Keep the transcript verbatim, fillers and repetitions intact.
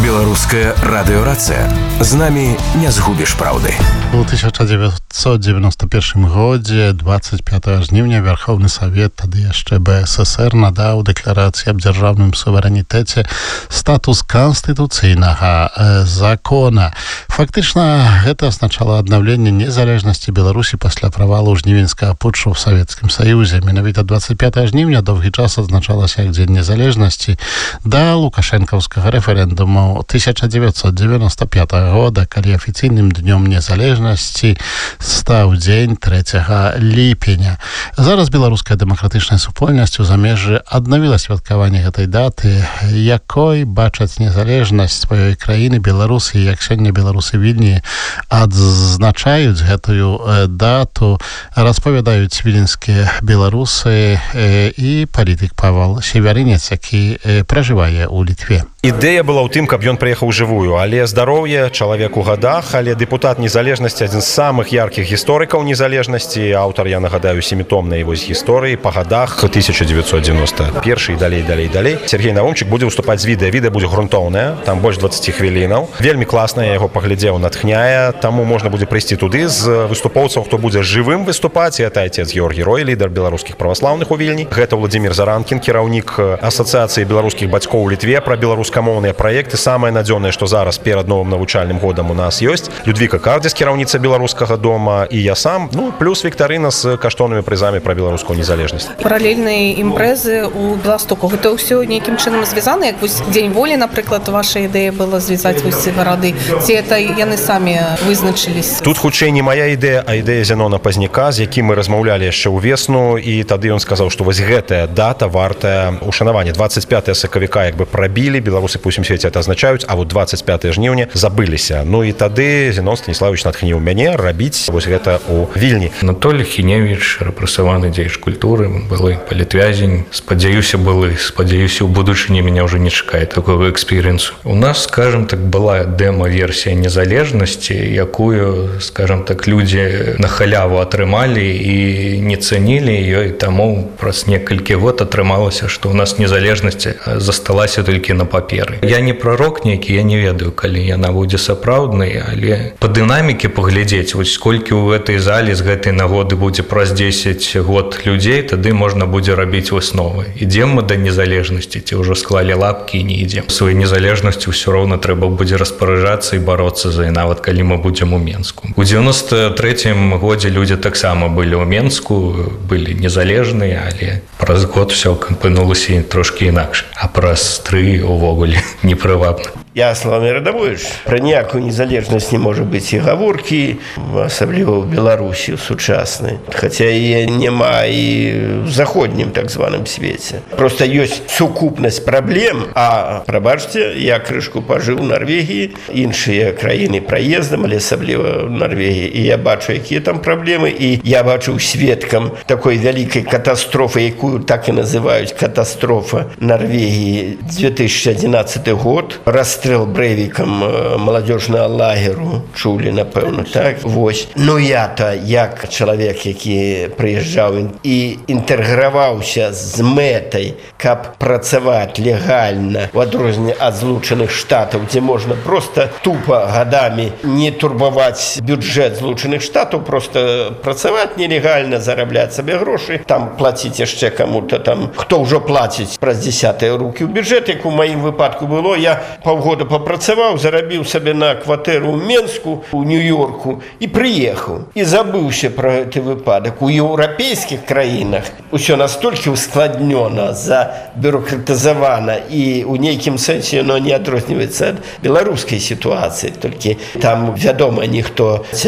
Беларуская радыёрацыя. З намі не згубіш праўды. У тысяча девятьсот девяносто первом годзе двадцать пятого жніўня Верховны Савет, тады яшчэ бэ эс эсэр, надаў дэкларацыі аб дзяржаўным суверэнітэце статус канстытуцыйнага закона. Фактычна гэта азначала аднаўленне незалежнасці Беларусі пасля правалу жнівеньскага путчу ў Савецкім Саюзе. Менавіта двадцать пятого жніўня доўгі час адзначалася як дзень незалежнасці да лукашэнкаўскага рэферэндуму тысяча девятьсот девяносто пятого года, калі афіцыйным днём незалежнасці стаў дзень трэцяга ліпеня. Зараз беларуская дэмакратычная супольнасць у замежжы аднавіла святкаванне гэтай даты, якой бачаць незалежнасць сваёй краіны беларусы, як сёння беларусы Вільні адзначаюць гэтую дату, распавядаюць віленскія беларусы і палітык Павел Севярынец, які пражывае ў Літве. Ідэя была ў тым, каб ён прыехаў жывую, але здароўе, чалавек у гадах, але дэпутат незалежнасці, адзін з самых яркіх гісторыкаў незалежнасці, аўтар, я нагадаю, семітомнай вось гісторыі па гадах тысяча девятьсот девяносто первый і далей, далей, далей. Сергей Наумчык будзе выступаць з відэа. Відэа будзе грунтоўнае, там больш двадцать хвілінаў. Вельмі класна, я яго паглядзеў, натхняе, таму можна будзе прыйсці туды з выступоўцаў, хто будзе жывым выступаць. Это отец Георгий Рой, лідар беларускіх праваслаўных у Вільні. Гэта Владзімір Заранкін, кіраўнік асацыяцыі беларускіх бацькоў у Літве, пра беларускамоўныя праекты. Самае надзённае, што зараз перад новым навучальным годам у нас ёсць. Людвіка Кардзіс, кіраўніца беларускага дома, і я сам, ну, плюс віктарына з каштоўнымі прызамі пра беларускую незалежнасць. Паралельныя імпрэзы ў Беластоку. Гэта ўсё нейкім чынам звязана, як вось Дзень волі, напрыклад, ваша ідэя была звязаць вось ці гарады. Ці это яны самі вызначылись? Тут хутчэй не моя ідэя, а ідэя Зянона Пазняка, з якім мы размаўлялі яшчэ ўвесну, і тады ён сказаў, што вось гэтая дата вартая ушанавання. двадцать пятого сакавіка як бы прабілі, беларусы па ўсім свеце это азначаюць, а вот двадцать пятого жніўня забыліся. Ну і тады Зенон Станіславович натхніў мяне рабіць вось гэта ў Вільні. Анатолій Хіневіч, рэпрэсаваны дзеяч культуры, былы палітвязень. Спадзяюся, былы, спадзяюся, у будучыні мяне ўжо не чакае такого экспірыенсу. У нас, скажем так, была дэма-версія незалежнасці, якую, скажем так, людзі на халяву атрымалі і не цанілі ёй, таму праз некалькі год атрымалася, што ў нас незалежнасць засталася толькі на паперы. Я не пророк нейкі, я не ведаю, калі яна будзе сапраўднай, але па дынаміке паглядзець, вось сколькі ў гэтай залі з гэтай нагоды будзе праз дзесяць год людзей, тады можна будзе рабіць высновы. Ідзем мы да незалежнасці, ці ўжо склалі лапкі і не ідзем. Сваёй незалежнасцю ўсё роўна трэба будзе распараджацца і бароцца за, нават калі мы будзем у Менску. У девяносто третьем годзе людзі таксама былі ў Менску, былі незалежныя, але праз год усё апынулася трошкі інакш, а праз тры увогуле непрывабна. Я Слава Радавович, пра ніякую незалежнасць не можа быць і гаворкі, асабліва ў Беларусі сучаснай, хаця і няма і ў заходнім так званым свеце. Проста ёсць сукупнасць праблем, а прабачце, я крышку пажыў у Нарвегіі, іншыя краіны праездам, але асабліва ў Нарвегіі, і я бачу, якія там праблемы, і я бачу сведкам такой вялікай катастрофы, якую так і называюць катастрофа Нарвегіі. две тысячи одиннадцатый год, расстрел Брейвікам маладзёжнага лагеру, чулі, напэўна, так? Вось. Ну я-то, як чалавек, які прыязджаў і інтэграваўся з мэтай, каб працаваць легальна, у адрозненне ад Злучаных Штатаў, дзе можна проста тупа гадамі не турбаваць бюджэт Злучаных Штатаў, проста працаваць нелегальна, зарабляць сабе грошы, там плаціць яшчэ каму-то там, хто ўжо плаціць праз дзесятыя рукі ў бюджэт, як у маім выпадку было, я паўгода папрацаваў, зарабіў сабе на кватэру ў Менску, у Нью-Йорку і прыехаў. І забыўся пра гэты выпадак. У еўрапейскіх краінах усё настолькі ускладнёна, забюрократызавана і ў нейкім сэнсе оно не адрозніваецца ад беларускай сітуацыі. Толькі там, вядома, ніхто